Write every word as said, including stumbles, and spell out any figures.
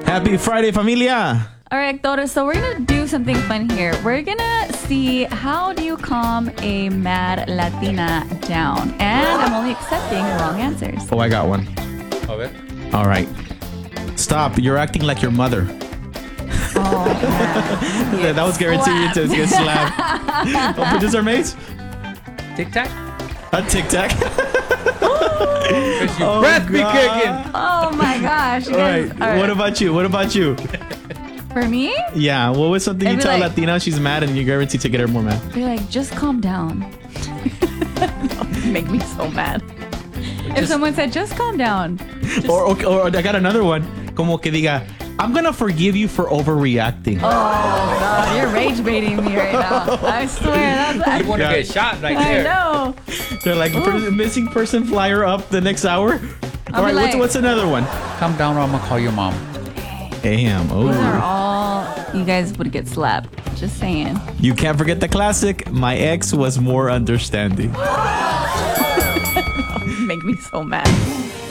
Happy Friday, familia. All right, Actores, so we're going to do something fun here. We're going to see how do you calm a mad Latina down. And I'm only accepting wrong answers. Oh, I got one. Okay. All right. Stop. You're acting like your mother. Oh, man. That was guaranteed to get slapped. Oh, producer mates? Tic Tac? A tic tac. Because your Oh, breath be God. kicking. Oh, my gosh. You All guys- right. all right. What about you? What about you? For me? Yeah. What was something I'd you be tell a like- Latina she's mad and you're guaranteed to get her more mad? They're like, just calm down. Make me so mad. If someone said, just calm down. Just- Or, or, or I got another one. Como que diga, I'm going to forgive you for overreacting. Oh, God, you're rage baiting me right now. I swear. That's, You want to Yeah. get shot right I there. know. They're like, per- missing person flyer up the next hour. All right. be what's, like- what's another one? Calm down or I'm going to call your mom. Damn. Those are Oh. all you guys would get slapped. Just saying. You can't forget the classic. My ex was more understanding. Make me so mad.